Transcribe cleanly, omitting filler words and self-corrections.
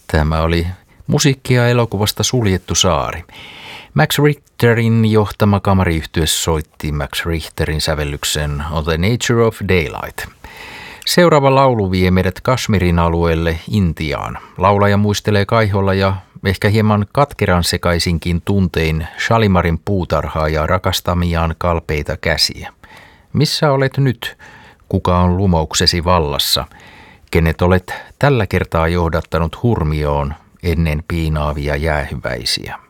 Tämä oli musiikkia elokuvasta Suljettu saari. Max Richterin johtama kamariyhtye soitti Max Richterin sävellyksen On the Nature of Daylight. Seuraava laulu vie meidät Kashmirin alueelle Intiaan. Laulaja muistelee kaiholla ja ehkä hieman katkeran sekaisinkin tuntein Shalimarin puutarhaa ja rakastamiaan kalpeita käsiä. Missä olet nyt? Kuka on lumouksesi vallassa? Kenet olet tällä kertaa johdattanut hurmioon ennen piinaavia jäähyväisiä?